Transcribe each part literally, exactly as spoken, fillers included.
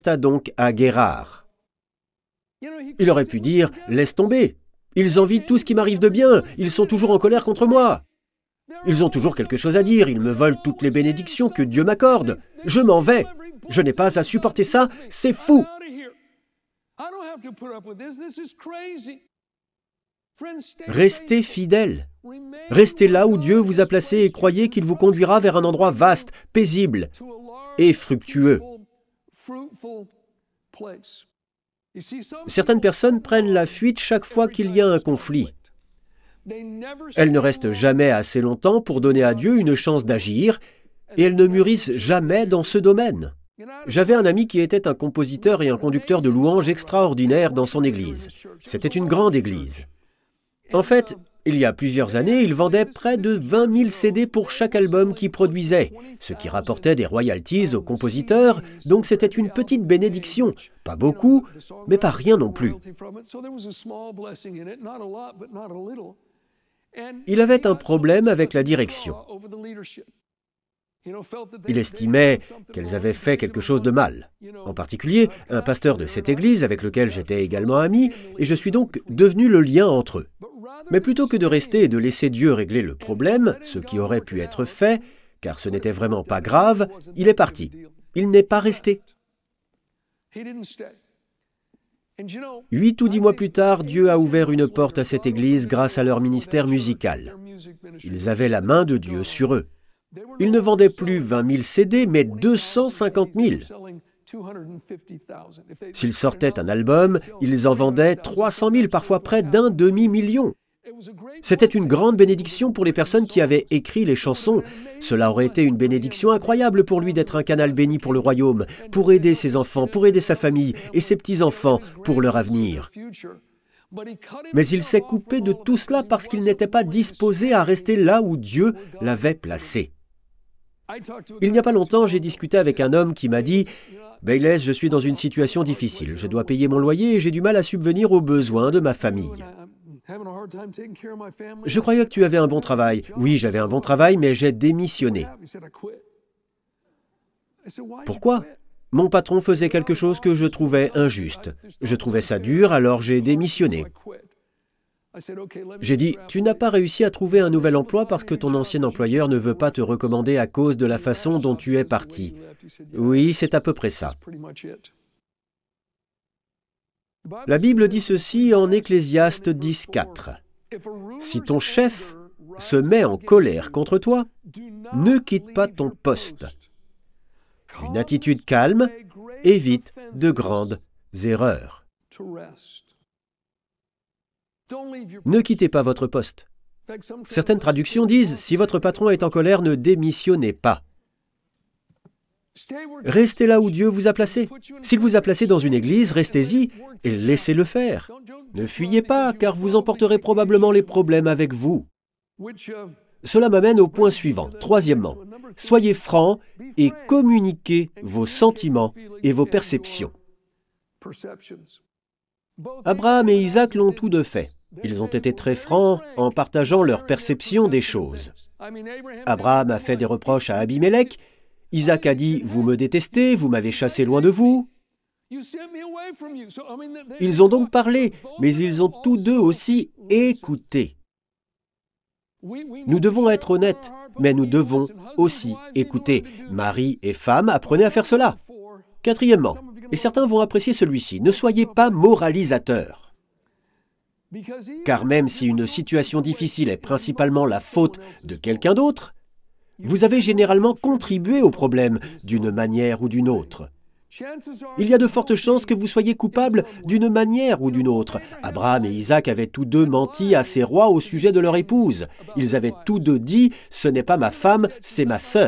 resta donc à Guérard. Il aurait pu dire « Laisse tomber, ils envient tout ce qui m'arrive de bien, ils sont toujours en colère contre moi. Ils ont toujours quelque chose à dire, ils me volent toutes les bénédictions que Dieu m'accorde. Je m'en vais, je n'ai pas à supporter ça, c'est fou. » Restez fidèles. Restez là où Dieu vous a placé et croyez qu'il vous conduira vers un endroit vaste, paisible et fructueux. Certaines personnes prennent la fuite chaque fois qu'il y a un conflit. Elles ne restent jamais assez longtemps pour donner à Dieu une chance d'agir et elles ne mûrissent jamais dans ce domaine. J'avais un ami qui était un compositeur et un conducteur de louanges extraordinaire dans son église. C'était une grande église. En fait, il y a plusieurs années, il vendait près de vingt mille C D pour chaque album qu'il produisait, ce qui rapportait des royalties aux compositeurs, donc c'était une petite bénédiction. Pas beaucoup, mais pas rien non plus. Il avait un problème avec la direction. Il estimait qu'elles avaient fait quelque chose de mal. En particulier, un pasteur de cette église avec lequel j'étais également ami, et je suis donc devenu le lien entre eux. Mais plutôt que de rester et de laisser Dieu régler le problème, ce qui aurait pu être fait, car ce n'était vraiment pas grave, il est parti. Il n'est pas resté. Huit ou dix mois plus tard, Dieu a ouvert une porte à cette église grâce à leur ministère musical. Ils avaient la main de Dieu sur eux. Ils ne vendaient plus vingt mille C D, mais deux cent cinquante mille. S'ils sortaient un album, ils en vendaient trois cent mille, parfois près d'un demi-million. C'était une grande bénédiction pour les personnes qui avaient écrit les chansons. Cela aurait été une bénédiction incroyable pour lui d'être un canal béni pour le royaume, pour aider ses enfants, pour aider sa famille et ses petits-enfants pour leur avenir. Mais il s'est coupé de tout cela parce qu'il n'était pas disposé à rester là où Dieu l'avait placé. Il n'y a pas longtemps, j'ai discuté avec un homme qui m'a dit « Bayless, je suis dans une situation difficile. Je dois payer mon loyer et j'ai du mal à subvenir aux besoins de ma famille. » Je croyais que tu avais un bon travail. Oui, j'avais un bon travail, mais j'ai démissionné. Pourquoi ? Mon patron faisait quelque chose que je trouvais injuste. Je trouvais ça dur, alors j'ai démissionné. J'ai dit, tu n'as pas réussi à trouver un nouvel emploi parce que ton ancien employeur ne veut pas te recommander à cause de la façon dont tu es parti. Oui, c'est à peu près ça. La Bible dit ceci en Ecclésiaste dix, quatre. Si ton chef se met en colère contre toi, ne quitte pas ton poste. Une attitude calme évite de grandes erreurs. Ne quittez pas votre poste. Certaines traductions disent « Si votre patron est en colère, ne démissionnez pas ». Restez là où Dieu vous a placé. S'il vous a placé dans une église, restez-y et laissez-le faire. Ne fuyez pas, car vous emporterez probablement les problèmes avec vous. Cela m'amène au point suivant. Troisièmement, soyez francs et communiquez vos sentiments et vos perceptions. Abraham et Isaac l'ont tous deux fait. Ils ont été très francs en partageant leur perception des choses. Abraham a fait des reproches à Abimélec. Isaac a dit « Vous me détestez, vous m'avez chassé loin de vous ». Ils ont donc parlé, mais ils ont tous deux aussi écouté. Nous devons être honnêtes, mais nous devons aussi écouter. Mari et femme, apprenez à faire cela. Quatrièmement, et certains vont apprécier celui-ci, ne soyez pas moralisateurs. Car même si une situation difficile est principalement la faute de quelqu'un d'autre, vous avez généralement contribué au problème d'une manière ou d'une autre. Il y a de fortes chances que vous soyez coupable d'une manière ou d'une autre. Abraham et Isaac avaient tous deux menti à ces rois au sujet de leur épouse. Ils avaient tous deux dit « Ce n'est pas ma femme, c'est ma sœur ».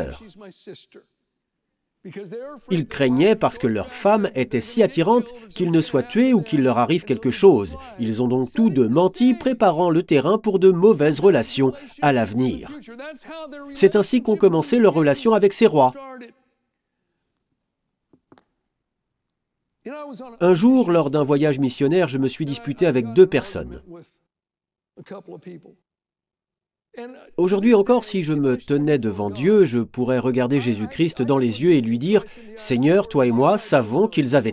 Ils craignaient parce que leur femme était si attirante qu'ils ne soient tués ou qu'il leur arrive quelque chose. Ils ont donc tous deux menti, préparant le terrain pour de mauvaises relations à l'avenir. C'est ainsi qu'ont commencé leurs relations avec ces rois. Un jour, lors d'un voyage missionnaire, je me suis disputé avec deux personnes. Aujourd'hui encore, si je me tenais devant Dieu, je pourrais regarder Jésus-Christ dans les yeux et lui dire « Seigneur, toi et moi savons qu'ils avaient